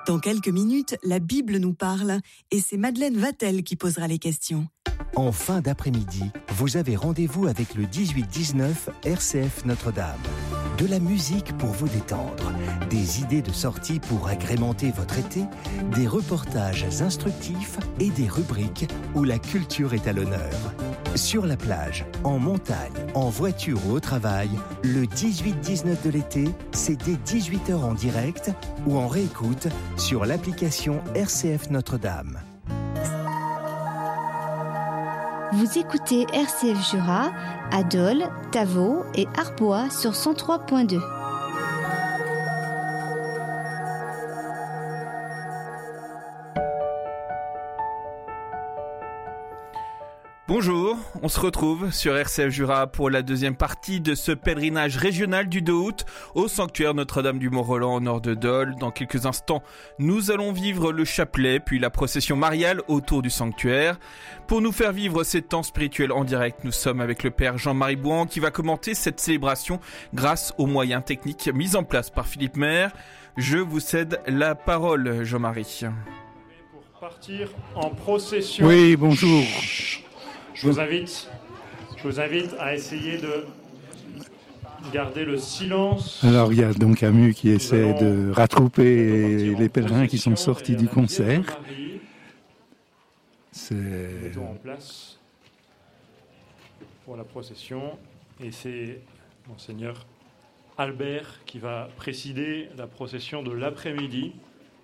Dans quelques minutes, la Bible nous parle et c'est Madeleine Vatel qui posera les questions. En fin d'après-midi, vous avez rendez-vous avec le 18-19 RCF Notre-Dame. De la musique pour vous détendre, des idées de sortie pour agrémenter votre été, des reportages instructifs et des rubriques où la culture est à l'honneur. Sur la plage, en montagne, en voiture ou au travail, le 18-19 de l'été, c'est dès 18h en direct ou en réécoute sur l'application RCF Notre-Dame. Vous écoutez RCF Jura, à Dole, Tavaux et Arbois sur 103.2. Bonjour, on se retrouve sur RCF Jura pour la deuxième partie de ce pèlerinage régional du 2 août au sanctuaire Notre-Dame du Mont-Roland au nord de Dole. Dans quelques instants, nous allons vivre le chapelet puis la procession mariale autour du sanctuaire. Pour nous faire vivre ces temps spirituels en direct, nous sommes avec le Père Jean-Marie Bouhan qui va commenter cette célébration grâce aux moyens techniques mis en place par Philippe Maire. Je vous cède la parole, Jean-Marie. Pour partir en procession. Oui, bonjour. Je vous invite à essayer de garder le silence. Alors il y a donc Camus qui essaie de rattrouper les pèlerins qui sont sortis du concert. Mettons en place pour la procession. Et c'est Monseigneur Albert qui va présider la procession de l'après-midi.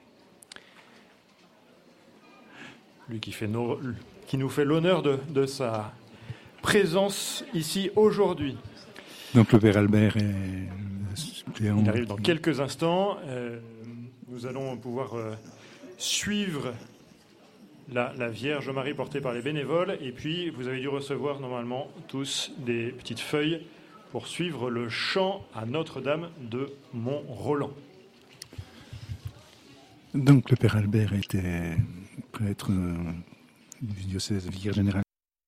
Lui qui nous fait l'honneur de sa présence ici aujourd'hui. Donc le Père Albert est suppléant. Il arrive dans quelques instants. Nous allons pouvoir suivre la Vierge Marie portée par les bénévoles. Et puis, vous avez dû recevoir normalement tous des petites feuilles pour suivre le chant à Notre-Dame de Mont-Roland. Donc le Père Albert était prêtre du diocèse vicaire général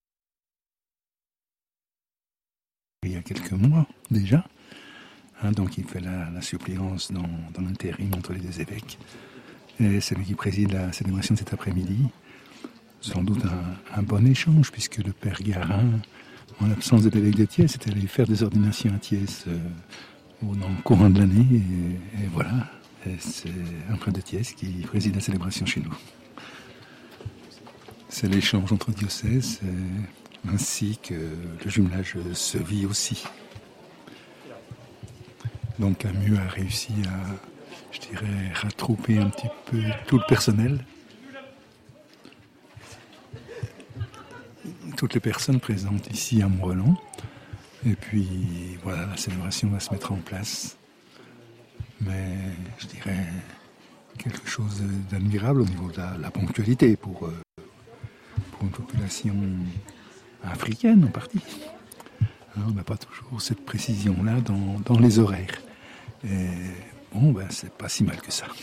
il y a quelques mois déjà. Donc il fait la suppléance dans l'intérim entre les deux évêques. Et c'est lui qui préside la célébration de cet après-midi. Sans doute un bon échange, puisque le Père Garin, en l'absence de l'évêque de Thiès, était allé faire des ordinations à Thiès dans le courant de l'année. Et voilà, et c'est un prêtre de Thiès qui préside la célébration chez nous. C'est l'échange entre diocèses, ainsi que le jumelage se vit aussi. Donc Camus a réussi à, rattrouper un petit peu tout le personnel. Toutes les personnes présentes ici à Mont-Roland. Et puis voilà, la célébration va se mettre en place. Mais je dirais quelque chose d'admirable au niveau de la ponctualité pour une population africaine en partie. On n'a pas toujours cette précision-là dans les horaires. Et c'est pas si mal que ça.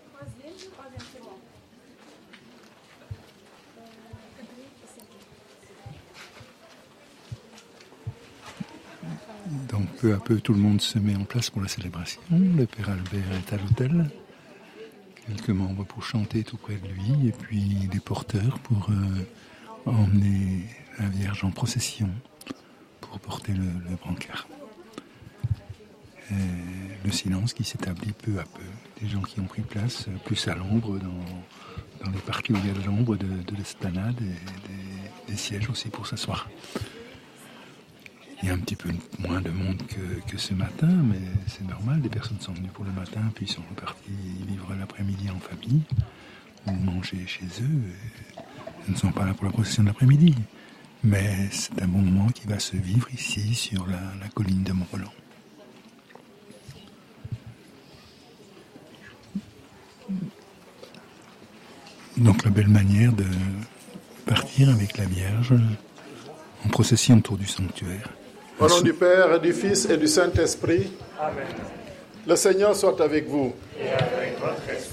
Donc peu à peu, tout le monde se met en place pour la célébration. Le Père Albert est à l'autel. Quelques membres pour chanter tout près de lui. Et puis des porteurs pour emmener la Vierge en procession pour porter le brancard. Et le silence qui s'établit peu à peu. Des gens qui ont pris place plus à l'ombre dans les parties où il y a de l'ombre de l'esplanade et des sièges aussi pour s'asseoir. Il y a un petit peu moins de monde que ce matin, mais c'est normal. Des personnes sont venues pour le matin, puis sont reparties vivre l'après-midi en famille ou manger chez eux. Ils ne sont pas là pour la procession de l'après-midi. Mais c'est un bon moment qui va se vivre ici, sur la colline de Mont-Roland. Donc la belle manière de partir avec la Vierge en procession autour du sanctuaire. Au nom du Père, et du Fils et du Saint-Esprit. Amen. Le Seigneur soit avec vous. Et avec votre esprit.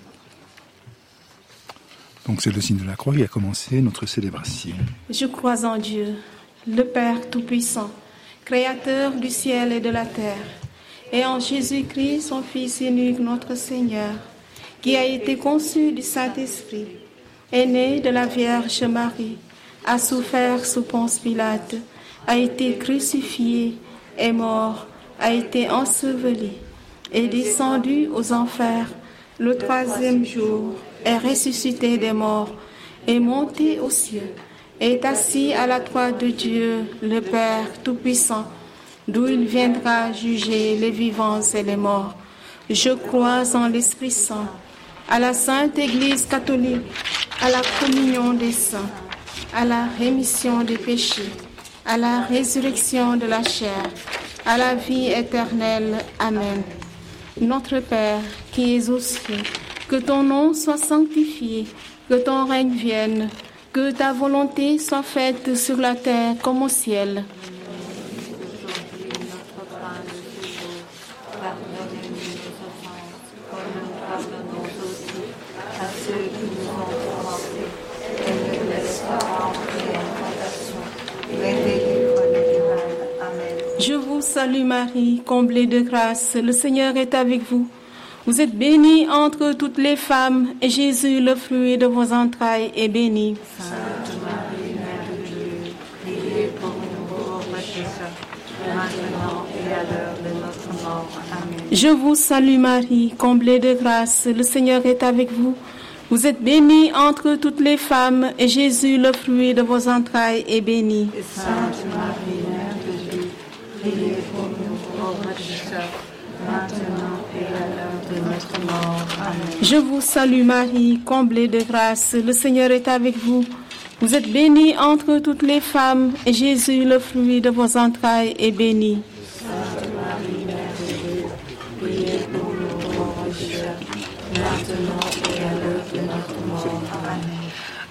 Donc c'est le signe de la croix qui a commencé notre célébration. Je crois en Dieu, le Père Tout-Puissant, Créateur du ciel et de la terre, et en Jésus-Christ, son Fils unique, notre Seigneur, qui a été conçu du Saint-Esprit, est né de la Vierge Marie, a souffert sous Ponce Pilate, a été crucifié, est mort, a été enseveli, est descendu aux enfers, le troisième jour, est ressuscité des morts, est monté aux cieux, est assis à la droite de Dieu, le Père Tout-Puissant, d'où il viendra juger les vivants et les morts. Je crois en l'Esprit Saint, à la Sainte Église catholique, à la communion des saints, à la rémission des péchés, à la résurrection de la chair, à la vie éternelle. Amen. Notre Père, qui es aux cieux, que ton nom soit sanctifié, que ton règne vienne, que ta volonté soit faite sur la terre comme au ciel. Je vous salue Marie, comblée de grâce, le Seigneur est avec vous. Vous êtes bénie entre toutes les femmes, et Jésus, le fruit de vos entrailles, est béni. Sainte Marie, Mère de Dieu, priez pour nous pauvres pécheurs, maintenant et à l'heure de notre mort. Amen. Je vous salue Marie, comblée de grâce, le Seigneur est avec vous. Vous êtes bénie entre toutes les femmes, et Jésus, le fruit de vos entrailles, est béni. Sainte Marie, Mère de Dieu, priez pour nous pauvres pécheurs, maintenant et à l'heure de notre mort. Amen. Je vous salue Marie, comblée de grâce, le Seigneur est avec vous. Vous êtes bénie entre toutes les femmes, et Jésus, le fruit de vos entrailles, est béni. Sainte Marie, Mère de Dieu, priez pour nous pauvres pécheurs, maintenant et à l'heure de notre mort. Amen.